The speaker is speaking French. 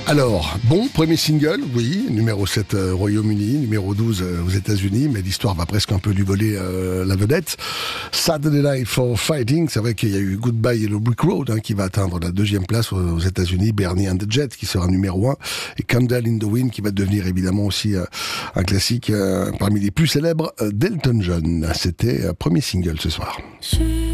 Alors, bon, premier single, oui, numéro 7 Royaume-Uni, numéro 12 aux États-Unis, mais l'histoire va presque un peu lui voler la vedette. Saturday Night for Fighting, c'est vrai qu'il y a eu Goodbye Yellow Brick Road qui va atteindre la 2e place aux États-Unis, Bernie and the Jets qui sera numéro 1, et Candle in the Wind qui va devenir évidemment aussi un classique parmi les plus célèbres d'Elton John. C'était premier single ce soir.